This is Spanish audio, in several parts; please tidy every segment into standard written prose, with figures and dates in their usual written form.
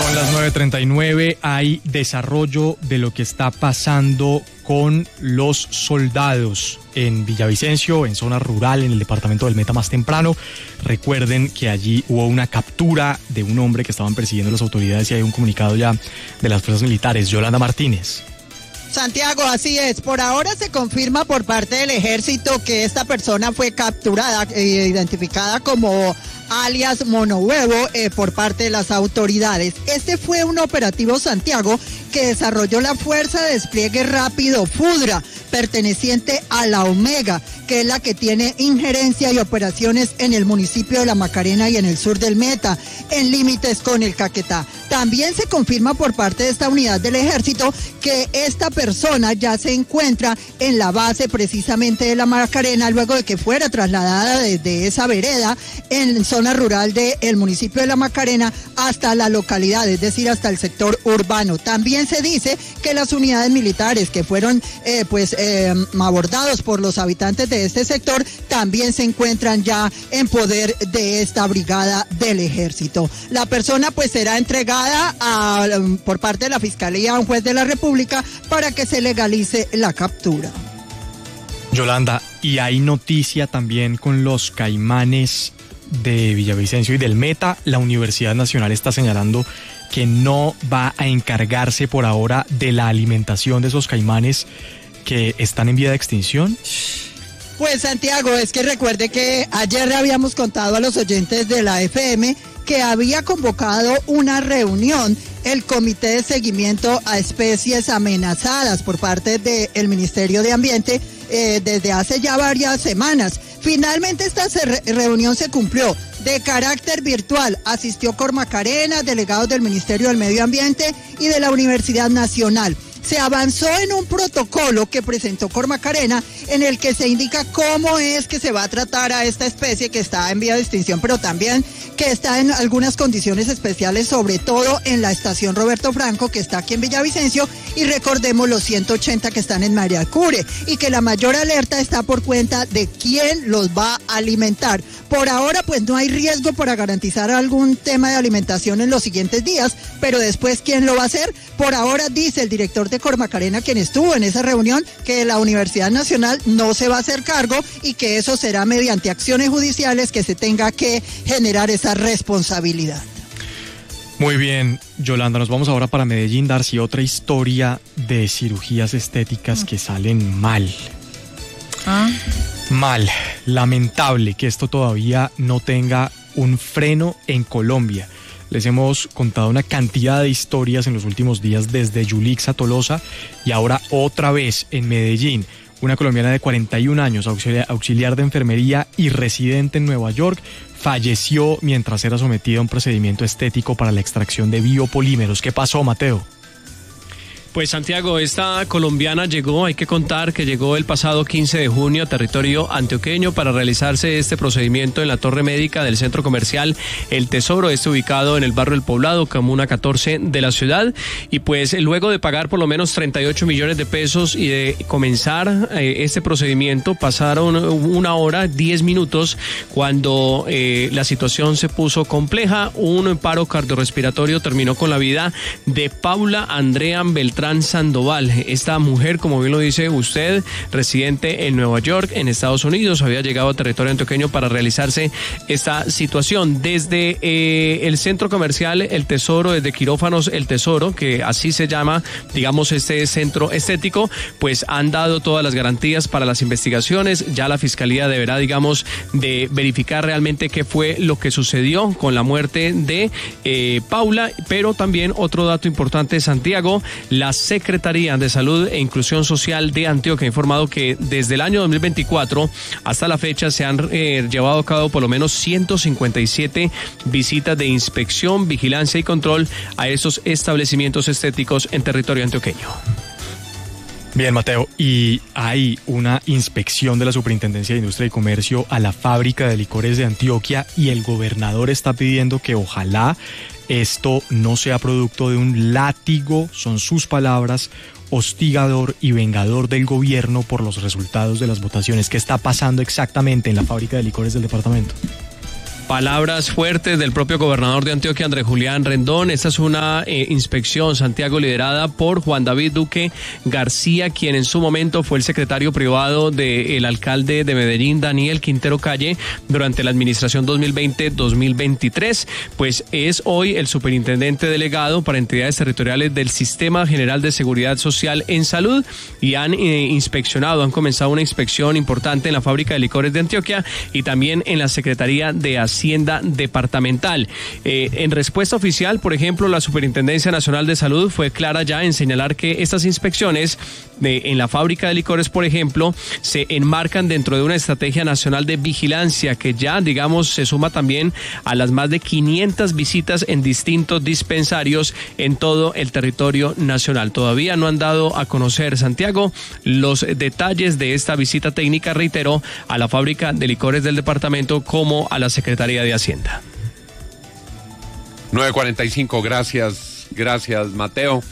Son las 9:39, hay desarrollo de lo que está pasando con los soldados en Villavicencio, en zona rural, en el departamento del Meta más temprano. Recuerden que allí hubo una captura de un hombre que estaban persiguiendo las autoridades y hay un comunicado ya de las fuerzas militares. Yolanda Martínez. Santiago, así es. Por ahora se confirma por parte del ejército que esta persona fue capturada, identificada como alias Monohuevo por parte de las autoridades. Este fue un operativo, Santiago, que desarrolló la Fuerza de Despliegue Rápido FUDRA, perteneciente a la Omega, que es la que tiene injerencia y operaciones en el municipio de La Macarena y en el sur del Meta, en límites con el Caquetá. También se confirma por parte de esta unidad del ejército que esta persona ya se encuentra en la base precisamente de La Macarena, luego de que fuera trasladada desde esa vereda en zona rural del municipio de La Macarena hasta la localidad, es decir, hasta el sector urbano. También se dice que las unidades militares que fueron abordados por los habitantes de este sector también se encuentran ya en poder de esta brigada del ejército. La persona pues será entregada por parte de la Fiscalía a un juez de la República para que se legalice la captura. Yolanda, y hay noticia también con los caimanes de Villavicencio y del Meta. La Universidad Nacional está señalando que no va a encargarse por ahora de la alimentación de esos caimanes que están en vía de extinción. Pues Santiago, es que recuerde que ayer le habíamos contado a los oyentes de la FM que había convocado una reunión el Comité de Seguimiento a Especies Amenazadas por parte del Ministerio de Ambiente desde hace ya varias semanas. Finalmente esta reunión se cumplió de carácter virtual. Asistió Cormacarena, delegados del Ministerio del Medio Ambiente y de la Universidad Nacional. Se avanzó en un protocolo que presentó Cormacarena en el que se indica cómo es que se va a tratar a esta especie que está en vía de extinción, pero también que está en algunas condiciones especiales, sobre todo en la estación Roberto Franco, que está aquí en Villavicencio, y recordemos los 180 que están en María Cure, y que la mayor alerta está por cuenta de quién los va a alimentar. Por ahora, pues no hay riesgo para garantizar algún tema de alimentación en los siguientes días, pero después, ¿quién lo va a hacer? Por ahora, dice el director de Cormacarena, quien estuvo en esa reunión, que la Universidad Nacional no se va a hacer cargo y que eso será mediante acciones judiciales que se tenga que generar esa responsabilidad. Muy bien, Yolanda, nos vamos ahora para Medellín, Darcy, otra historia de cirugías estéticas que salen mal. Mal, lamentable que esto todavía no tenga un freno en Colombia. Les hemos contado una cantidad de historias en los últimos días desde Yulixa, Tolosa, y ahora otra vez en Medellín. Una colombiana de 41 años, auxiliar de enfermería y residente en Nueva York, falleció mientras era sometida a un procedimiento estético para la extracción de biopolímeros. ¿Qué pasó, Mateo? Pues Santiago, esta colombiana hay que contar que llegó el pasado 15 de junio a territorio antioqueño para realizarse este procedimiento en la torre médica del centro comercial El Tesoro, ubicado en el barrio El Poblado, Comuna 14 de la ciudad, y pues luego de pagar por lo menos 38 millones de pesos y de comenzar este procedimiento, pasaron 1 hora, 10 minutos, cuando la situación se puso compleja. Un paro cardiorrespiratorio terminó con la vida de Paula Andrea Beltrán Sandoval. Esta mujer, como bien lo dice usted, residente en Nueva York, en Estados Unidos, había llegado a territorio antioqueño para realizarse esta situación. Desde el centro comercial El Tesoro, desde quirófanos El Tesoro, que así se llama, digamos, este centro estético, pues han dado todas las garantías para las investigaciones. Ya la fiscalía deberá, digamos, de verificar realmente qué fue lo que sucedió con la muerte de Paula, pero también otro dato importante, Santiago, la Secretaría de Salud e Inclusión Social de Antioquia ha informado que desde el año 2024 hasta la fecha se han llevado a cabo por lo menos 157 visitas de inspección, vigilancia y control a estos establecimientos estéticos en territorio antioqueño. Bien, Mateo, y hay una inspección de la Superintendencia de Industria y Comercio a la fábrica de licores de Antioquia y el gobernador está pidiendo que ojalá esto no sea producto de un látigo, son sus palabras, hostigador y vengador del gobierno por los resultados de las votaciones. ¿Qué está pasando exactamente en la fábrica de licores del departamento? Palabras fuertes del propio gobernador de Antioquia, Andrés Julián Rendón. Esta es una inspección, Santiago, liderada por Juan David Duque García, quien en su momento fue el secretario privado del alcalde de Medellín, Daniel Quintero Calle, durante la administración 2020-2023. Pues es hoy el superintendente delegado para entidades territoriales del Sistema General de Seguridad Social en Salud y han han comenzado una inspección importante en la fábrica de licores de Antioquia y también en la Secretaría de Hacienda Departamental. En respuesta oficial, por ejemplo, la Superintendencia Nacional de Salud fue clara ya en señalar que estas inspecciones en la fábrica de licores, por ejemplo, se enmarcan dentro de una estrategia nacional de vigilancia que ya, digamos, se suma también a las más de 500 visitas en distintos dispensarios en todo el territorio nacional. Todavía no han dado a conocer, Santiago, los detalles de esta visita técnica, reiteró, a la fábrica de licores del departamento como a la Secretaría de Hacienda. 9:45, gracias Mateo.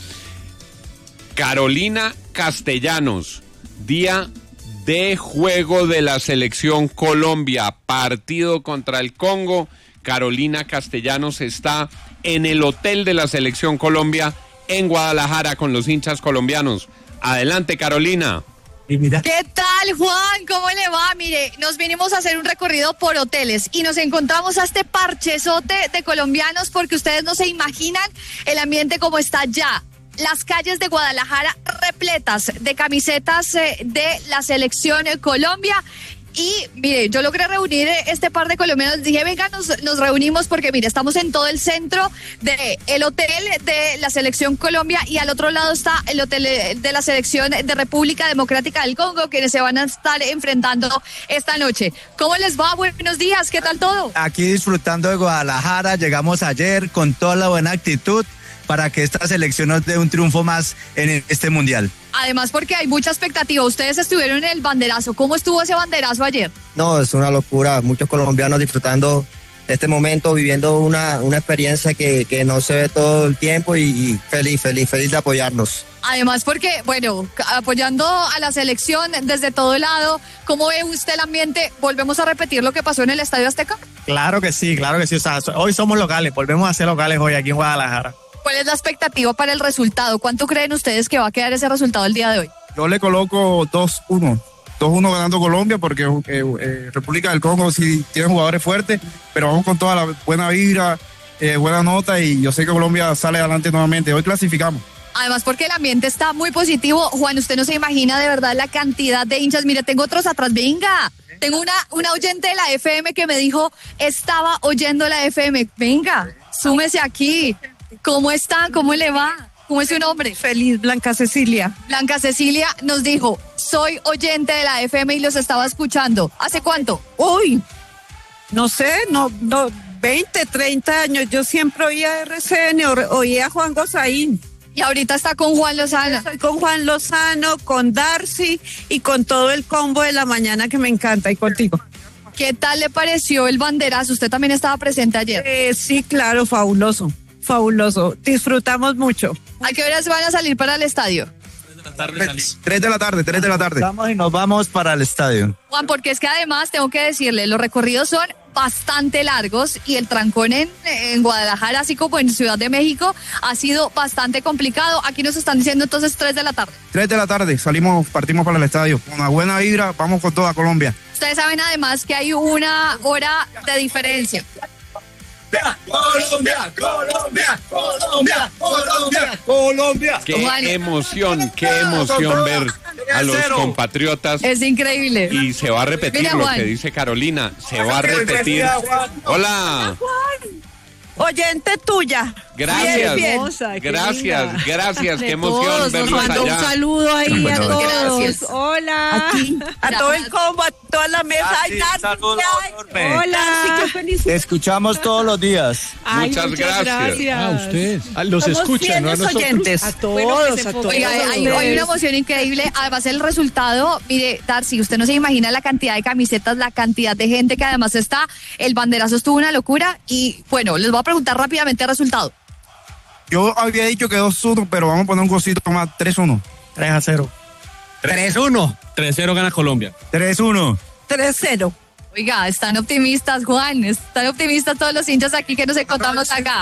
Carolina Castellanos, día de juego de la selección Colombia, partido contra el Congo. Carolina Castellanos está en el hotel de la selección Colombia en Guadalajara con los hinchas colombianos. Adelante, Carolina. ¿Qué tal, Juan? ¿Cómo le va? Mire, nos vinimos a hacer un recorrido por hoteles y nos encontramos a este parchezote de colombianos porque ustedes no se imaginan el ambiente como está ya. Las calles de Guadalajara repletas de camisetas de la selección Colombia. Y mire, yo logré reunir este par de colombianos. Dije, venga, nos reunimos porque mire, estamos en todo el centro del hotel de la selección Colombia y al otro lado está el hotel de la selección de República Democrática del Congo, quienes se van a estar enfrentando esta noche. ¿Cómo les va? Buenos días, ¿qué tal todo? Aquí disfrutando de Guadalajara, llegamos ayer con toda la buena actitud para que esta selección nos dé un triunfo más en este mundial. Además porque hay mucha expectativa, ustedes estuvieron en el banderazo, ¿cómo estuvo ese banderazo ayer? No, es una locura, muchos colombianos disfrutando de este momento, viviendo una experiencia que no se ve todo el tiempo y feliz de apoyarnos. Además porque, bueno, apoyando a la selección desde todo lado, ¿cómo ve usted el ambiente? ¿Volvemos a repetir lo que pasó en el Estadio Azteca? Claro que sí, o sea, hoy somos locales, volvemos a ser locales hoy aquí en Guadalajara. ¿Cuál es la expectativa para el resultado? ¿Cuánto creen ustedes que va a quedar ese resultado el día de hoy? Yo le coloco 2-1 ganando Colombia porque República del Congo sí tiene jugadores fuertes, pero vamos con toda la buena vibra, buena nota y yo sé que Colombia sale adelante nuevamente. Hoy clasificamos. Además porque el ambiente está muy positivo. Juan, usted no se imagina de verdad la cantidad de hinchas. Mire, tengo otros atrás, venga. Tengo una oyente de la FM que me dijo, estaba oyendo la FM. Venga, súmese aquí. ¿Cómo está? ¿Cómo le va? ¿Cómo es su nombre? Feliz, Blanca Cecilia. Blanca Cecilia nos dijo, soy oyente de la FM y los estaba escuchando. ¿Hace cuánto? Uy, no sé, 20, 30 años. Yo siempre oía RCN, oía a Juan Gozaín. Y ahorita está con Juan Lozano. Estoy con Juan Lozano, con Darcy y con todo el combo de la mañana que me encanta y contigo. ¿Qué tal le pareció el banderazo? ¿Usted también estaba presente ayer? Sí, claro, fabuloso. Disfrutamos mucho. ¿A qué horas van a salir para el estadio? 3 de la tarde. Vamos y nos vamos para el estadio. Juan, porque es que además tengo que decirle, los recorridos son bastante largos y el trancón en Guadalajara, así como en Ciudad de México, ha sido bastante complicado. Aquí nos están diciendo entonces 3 de la tarde. 3 de la tarde, partimos para el estadio. Con una buena vibra, vamos con toda Colombia. Ustedes saben además que hay una hora de diferencia. Colombia. Qué emoción ver a los compatriotas. Es increíble. Y se va a repetir. Mira, lo que dice Carolina, se va a repetir. Hola. Oyente tuya. Gracias, bien. Gracias, qué emoción verlos allá. Un saludo ahí a todos. Gracias. Hola. A todo el combo, a toda la mesa. Hola. Qué felicidad. Te escuchamos todos los días. Muchas gracias. Ustedes. Los escuchan, ¿no? A nosotros. Oyentes. A todos. Oiga, hay una emoción increíble. Además, el resultado, mire, Darcy, usted no se imagina la cantidad de camisetas, la cantidad de gente que además está. El banderazo estuvo una locura. Y bueno, les voy a preguntar rápidamente el resultado. Yo había dicho que 2-1, pero vamos a poner un cosito más, 3-1. 3-0. 3-1. 3-0 gana Colombia. 3-1. 3-0. Oiga, están optimistas, Juan, están optimistas todos los hinchas aquí que nos encontramos acá.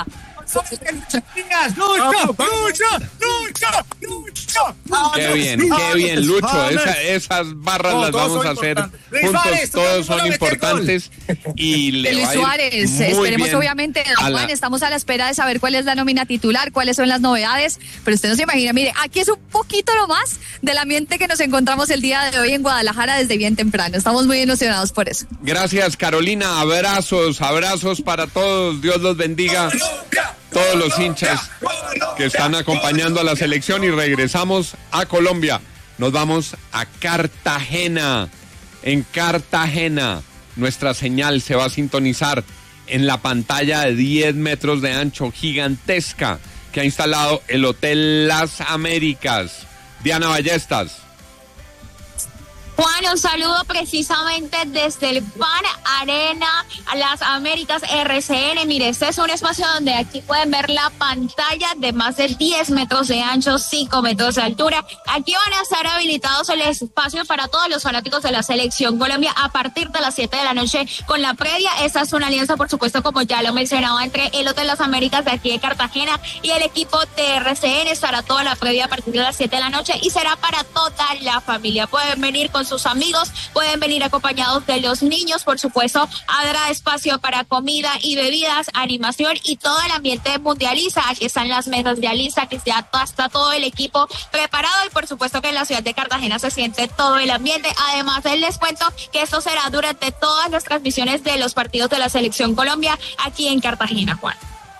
Qué bien, Lucho. Esas barras las vamos a hacer juntos, todos son importantes. Y le Luis va a ir Suárez, muy esperemos bien obviamente, Juan, estamos a la espera de saber cuál es la nómina titular, cuáles son las novedades, pero usted no se imagina, mire, aquí es un poquito nomás del ambiente que nos encontramos el día de hoy en Guadalajara desde bien temprano. Estamos muy emocionados por eso. Gracias, Carolina. Abrazos para todos. Dios los bendiga. Todos los hinchas que están acompañando a la selección, y regresamos a Colombia. Nos vamos a Cartagena. En Cartagena, nuestra señal se va a sintonizar en la pantalla de 10 metros de ancho gigantesca que ha instalado el Hotel Las Américas. Diana Ballestas. Juan, un saludo precisamente desde el Pan Arena Las Américas RCN. Mire, este es un espacio donde aquí pueden ver la pantalla de más de 10 metros de ancho, 5 metros de altura. Aquí van a estar habilitados el espacio para todos los fanáticos de la Selección Colombia a partir de las 7 de la noche con la previa. Esta es una alianza, por supuesto, como ya lo mencionaba, entre el Hotel Las Américas de aquí de Cartagena y el equipo de RCN. Estará toda la previa a partir de las 7 de la noche y será para toda la familia. Pueden venir con sus amigos, pueden venir acompañados de los niños, por supuesto. Habrá espacio para comida y bebidas, animación y todo el ambiente mundializa. Aquí están las mesas ya listas, que ya está todo el equipo preparado, y por supuesto que en la ciudad de Cartagena se siente todo el ambiente. Además, les cuento que esto será durante todas las transmisiones de los partidos de la Selección Colombia aquí en Cartagena, Juan.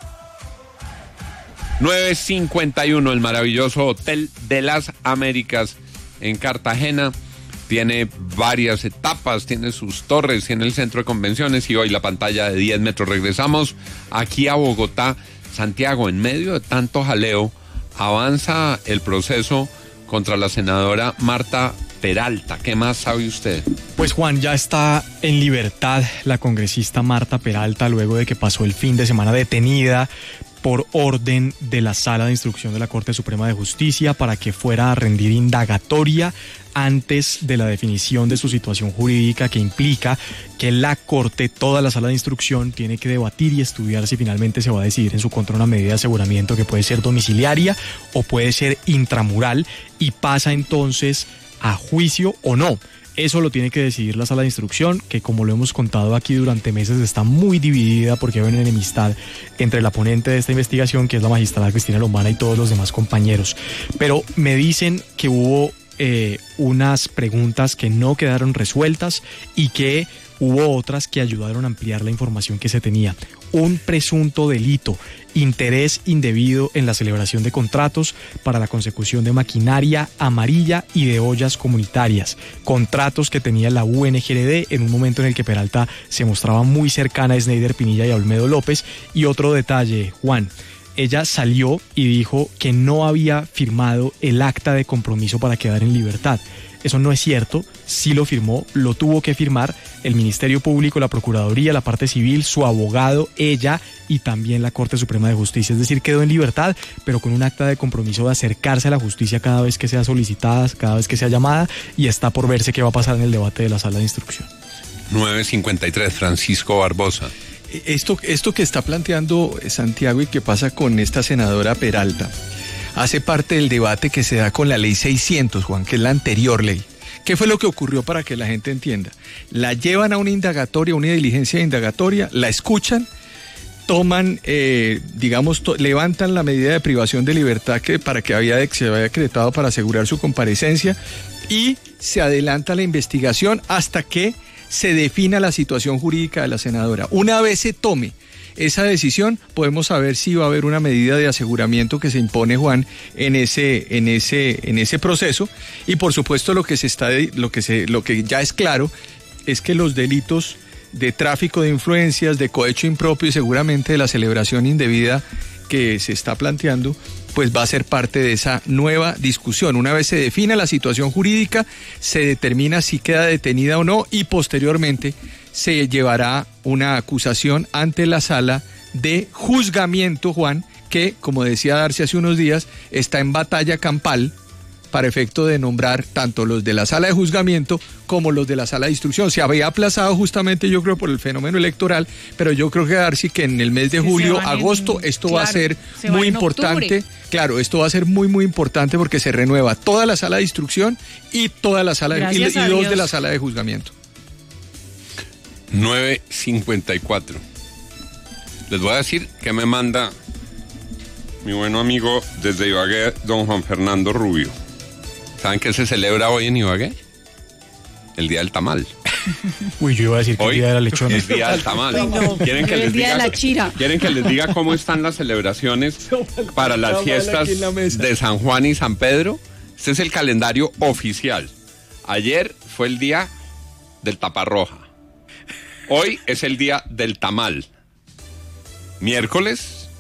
9:51, el maravilloso Hotel de las Américas en Cartagena. Tiene varias etapas, tiene sus torres, tiene el centro de convenciones y hoy la pantalla de 10 metros. Regresamos aquí a Bogotá. Santiago, en medio de tanto jaleo, avanza el proceso contra la senadora Marta Peralta. ¿Qué más sabe usted? Pues Juan, ya está en libertad la congresista Marta Peralta luego de que pasó el fin de semana detenida por orden de la Sala de Instrucción de la Corte Suprema de Justicia para que fuera a rendir indagatoria antes de la definición de su situación jurídica, que implica que la Corte, toda la Sala de Instrucción, tiene que debatir y estudiar si finalmente se va a decidir en su contra una medida de aseguramiento que puede ser domiciliaria o puede ser intramural, y pasa entonces a juicio o no. Eso lo tiene que decidir la Sala de Instrucción, que como lo hemos contado aquí durante meses está muy dividida porque hay una enemistad entre la ponente de esta investigación, que es la magistrada Cristina Lombana, y todos los demás compañeros. Pero me dicen que hubo unas preguntas que no quedaron resueltas y que hubo otras que ayudaron a ampliar la información que se tenía. Un presunto delito, interés indebido en la celebración de contratos para la consecución de maquinaria amarilla y de ollas comunitarias, contratos que tenía la UNGRD en un momento en el que Peralta se mostraba muy cercana a Sneider Pinilla y a Olmedo López. Y otro detalle, Juan, ella salió y dijo que no había firmado el acta de compromiso para quedar en libertad. Eso no es cierto, sí lo firmó, lo tuvo que firmar el Ministerio Público, la Procuraduría, la parte civil, su abogado, ella y también la Corte Suprema de Justicia. Es decir, quedó en libertad, pero con un acta de compromiso de acercarse a la justicia cada vez que sea solicitada, cada vez que sea llamada, y está por verse qué va a pasar en el debate de la Sala de Instrucción. 9:53, Francisco Barbosa. Esto que está planteando Santiago y que pasa con esta senadora Peralta hace parte del debate que se da con la ley 600, Juan, que es la anterior ley. ¿Qué fue lo que ocurrió para que la gente entienda? La llevan a una indagatoria, una diligencia indagatoria, la escuchan, toman, levantan la medida de privación de libertad que se había decretado para asegurar su comparecencia, y se adelanta la investigación hasta que se defina la situación jurídica de la senadora. Una vez se tome esa decisión, podemos saber si va a haber una medida de aseguramiento que se impone, Juan, en ese proceso. Y por supuesto lo que ya es claro es que los delitos de tráfico de influencias, de cohecho impropio y seguramente de la celebración indebida que se está planteando, pues va a ser parte de esa nueva discusión. Una vez se defina la situación jurídica, se determina si queda detenida o no, y posteriormente se llevará una acusación ante la sala de juzgamiento, Juan, que, como decía Darcy hace unos días, está en batalla campal para efecto de nombrar tanto los de la sala de juzgamiento como los de la sala de instrucción. Se había aplazado justamente, yo creo, por el fenómeno electoral, pero yo creo que Darcy, que en el mes de julio, agosto, esto va a ser muy importante. Claro, esto va a ser muy, muy importante porque se renueva toda la sala de instrucción y toda la sala y dos de la sala de juzgamiento. 9:54. Les voy a decir que me manda mi buen amigo desde Ibagué, don Juan Fernando Rubio. ¿Saben qué se celebra hoy en Ibagué? El Día del Tamal. Uy, yo iba a decir que hoy, el Día de la Lechona. El Día del Tamal. No, ¿Quieren que el Día de la Chira. ¿Quieren que les diga cómo están las celebraciones para las fiestas de San Juan y San Pedro? Este es el calendario oficial. Ayer fue el Día del Taparroja. Hoy es el Día del Tamal. Miércoles,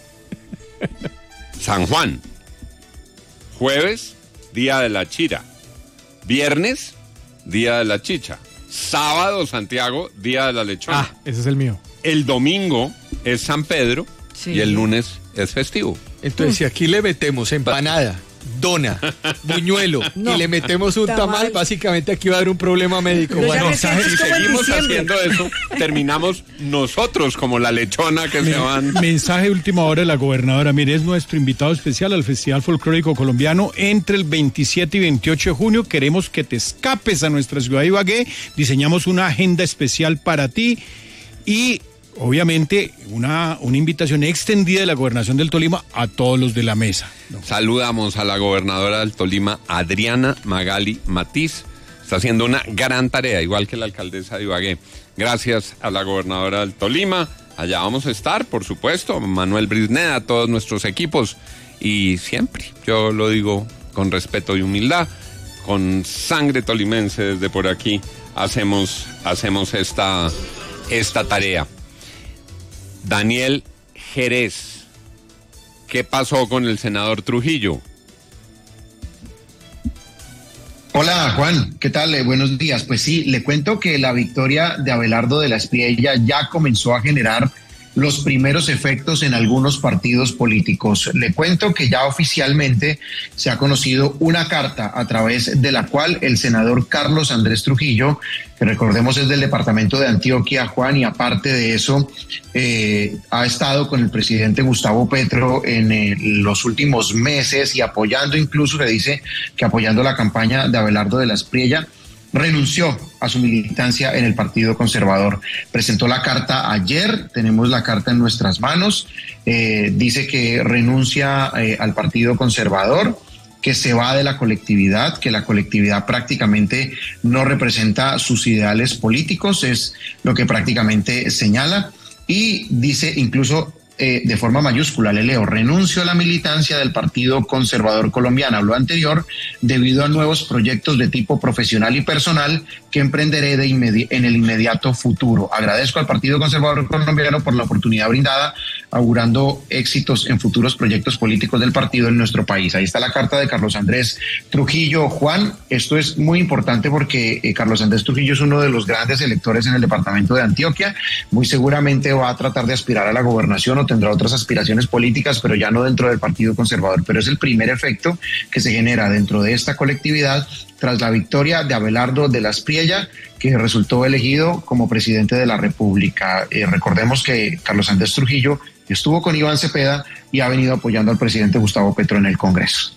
San Juan. Jueves, Día de la Chira. Viernes, Día de la Chicha. Sábado, Santiago, Día de la Lechona. Ah, ese es el mío. El domingo es San Pedro y el lunes es festivo. Entonces, si aquí le metemos empanada, dona, buñuelo y le metemos un tamal, básicamente aquí va a haber un problema médico. Bueno, si seguimos haciendo eso, terminamos nosotros como la lechona que se van. Mensaje de última hora de la gobernadora. Mire, es nuestro invitado especial al Festival Folclórico Colombiano entre el 27 y 28 de junio. Queremos que te escapes a nuestra ciudad de Ibagué. Diseñamos una agenda especial para ti y obviamente una invitación extendida de la Gobernación del Tolima a todos los de la mesa. Saludamos a la gobernadora del Tolima, Adriana Magali Matiz. Está haciendo una gran tarea, igual que la alcaldesa de Ibagué. Gracias a la gobernadora del Tolima. Allá vamos a estar, por supuesto, Manuel Brisneda, todos nuestros equipos. Y siempre, yo lo digo con respeto y humildad, con sangre tolimense desde por aquí, hacemos esta tarea. Daniel Jerez, ¿qué pasó con el senador Trujillo? Hola Juan, ¿qué tal? Buenos días. Pues sí, le cuento que la victoria de Abelardo de la Espriella ya comenzó a generar los primeros efectos en algunos partidos políticos. Le cuento que ya oficialmente se ha conocido una carta a través de la cual el senador Carlos Andrés Trujillo, que recordemos es del departamento de Antioquia, Juan, y aparte de eso ha estado con el presidente Gustavo Petro en los últimos meses y apoyando, incluso le dice que apoyando la campaña de Abelardo de la Espriella, renunció a su militancia en el Partido Conservador. Presentó la carta ayer, tenemos la carta en nuestras manos, dice que renuncia al Partido Conservador, que se va de la colectividad, que la colectividad prácticamente no representa sus ideales políticos, es lo que prácticamente señala, y dice incluso de forma mayúscula, le leo: renuncio a la militancia del Partido Conservador Colombiano, lo anterior debido a nuevos proyectos de tipo profesional y personal que emprenderé en el inmediato futuro. Agradezco al Partido Conservador Colombiano por la oportunidad brindada, augurando éxitos en futuros proyectos políticos del partido en nuestro país. Ahí está la carta de Carlos Andrés Trujillo. Juan, esto es muy importante porque Carlos Andrés Trujillo es uno de los grandes electores en el departamento de Antioquia. Muy seguramente va a tratar de aspirar a la gobernación o tendrá otras aspiraciones políticas, pero ya no dentro del Partido Conservador. Pero es el primer efecto que se genera dentro de esta colectividad tras la victoria de Abelardo de la Espriella, que resultó elegido como presidente de la República. Recordemos que Carlos Andrés Trujillo estuvo con Iván Cepeda y ha venido apoyando al presidente Gustavo Petro en el Congreso.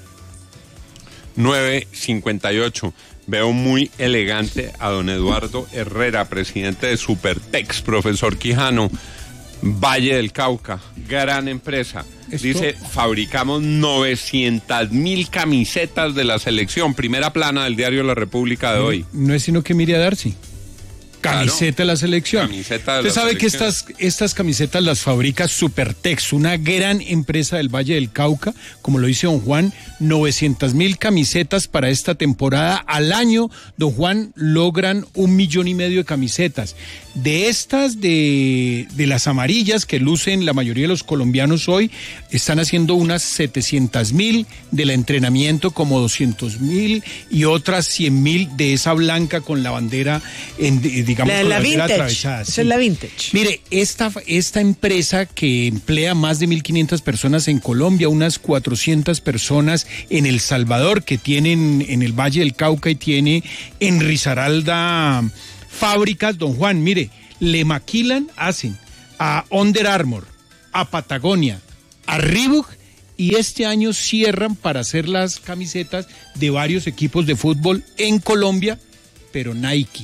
9:58. Veo muy elegante a don Eduardo Herrera, presidente de Supertex, profesor Quijano, Valle del Cauca, gran empresa. Dice, fabricamos 900,000 camisetas de la selección. Primera plana del diario La República de hoy. No es sino que mire a Darcy. Camiseta de la selección. Usted sabe que estas camisetas las fabrica Supertex, una gran empresa del Valle del Cauca, como lo dice don Juan, 900,000 camisetas para esta temporada. Al año, don Juan, logran 1,5 millones de camisetas. De estas, de las amarillas que lucen la mayoría de los colombianos hoy, están haciendo unas 700.000 del entrenamiento, como 200.000 y otras 100.000 de esa blanca con la bandera, digamos, con la bandera atravesada. Esa es la vintage. Mire, esta empresa que emplea más de 1.500 personas en Colombia, unas 400 personas en El Salvador, que tienen en el Valle del Cauca y tiene en Risaralda fábricas, don Juan, mire, le maquilan, hacen a Under Armour, a Patagonia, a Reebok, y este año cierran para hacer las camisetas de varios equipos de fútbol en Colombia, pero Nike.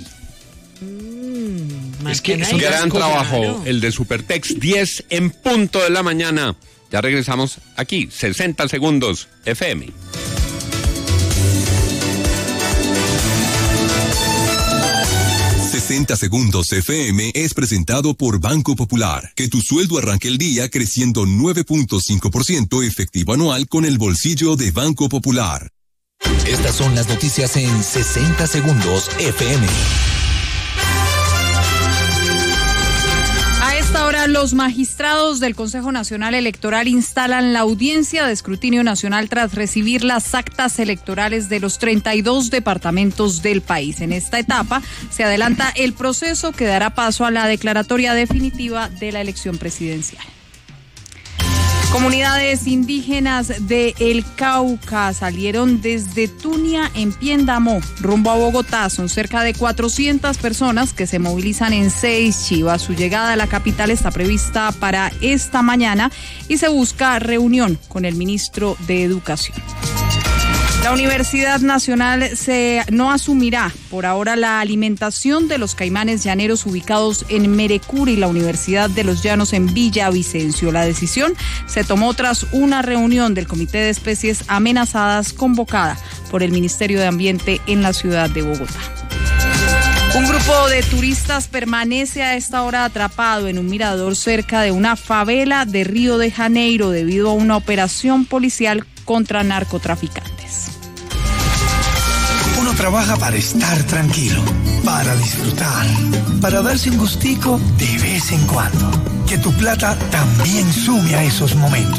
Es que es un gran trabajo el de Supertex. 10 en punto de la mañana. Ya regresamos aquí, 60 segundos FM. Segundos FM es presentado por Banco Popular. Que tu sueldo arranque el día creciendo 9.5% efectivo anual con el bolsillo de Banco Popular. Estas son las noticias en 60 segundos FM. Ahora, los magistrados del Consejo Nacional Electoral instalan la audiencia de escrutinio nacional tras recibir las actas electorales de los 32 departamentos del país. En esta etapa se adelanta el proceso que dará paso a la declaratoria definitiva de la elección presidencial. Comunidades indígenas de El Cauca salieron desde Tunia en Piendamó rumbo a Bogotá. Son cerca de 400 personas que se movilizan en 6 chivas. Su llegada a la capital está prevista para esta mañana y se busca reunión con el ministro de Educación. La Universidad Nacional no asumirá por ahora la alimentación de los caimanes llaneros ubicados en Merecuri, la Universidad de los Llanos en Villavicencio. La decisión se tomó tras una reunión del Comité de Especies Amenazadas convocada por el Ministerio de Ambiente en la ciudad de Bogotá. Un grupo de turistas permanece a esta hora atrapado en un mirador cerca de una favela de Río de Janeiro debido a una operación policial contra narcotraficantes. Uno trabaja para estar tranquilo, para disfrutar, para darse un gustico de vez en cuando. Que tu plata también sume a esos momentos.